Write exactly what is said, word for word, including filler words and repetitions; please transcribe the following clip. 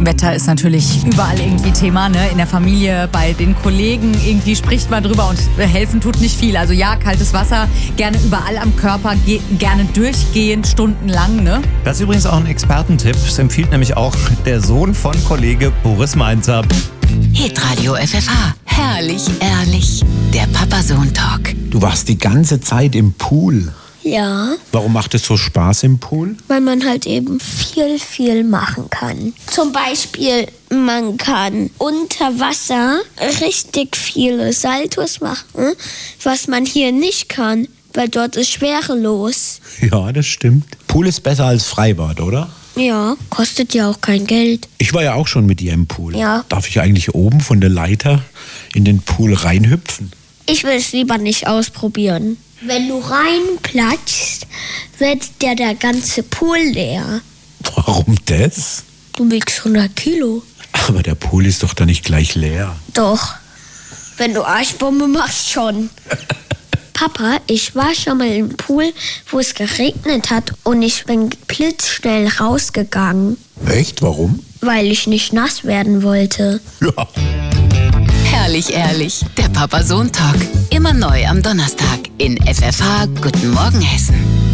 Wetter ist natürlich überall irgendwie Thema, ne? In der Familie, bei den Kollegen, irgendwie spricht man drüber und helfen tut nicht viel. Also ja, kaltes Wasser, gerne überall am Körper, ge- gerne durchgehend, stundenlang, ne? Das ist übrigens auch ein Expertentipp. Das empfiehlt nämlich auch der Sohn von Kollege Boris Mainzer. Hitradio F F H. Herrlich, ehrlich. Der Papa-Sohn-Talk. Du warst die ganze Zeit im Pool. Ja, Warum macht es so Spaß im Pool? weil man halt eben viel, viel machen kann. Zum Beispiel, man kann unter Wasser richtig viele Saltos machen, was man hier nicht kann, weil dort ist schwerelos. Ja, das stimmt. Pool ist besser als Freibad, oder? Ja, kostet ja auch kein Geld. Ich war ja auch schon mit dir im Pool. Ja. Darf ich eigentlich oben von der Leiter in den Pool reinhüpfen? Ich will es lieber nicht ausprobieren. Wenn du reinplatschst, wird der, der ganze Pool leer. Warum das? Du wiegst hundert Kilo. Aber der Pool ist doch da nicht gleich leer. Doch. Wenn du Arschbombe machst, schon. Papa, ich war schon mal im Pool, wo es geregnet hat und ich bin blitzschnell rausgegangen, Echt? Warum? weil ich nicht nass werden wollte. Ja. Herrlich, ehrlich. Der Papa-Sohn-Talk. Immer neu am Donnerstag in F F H. Guten Morgen, Hessen.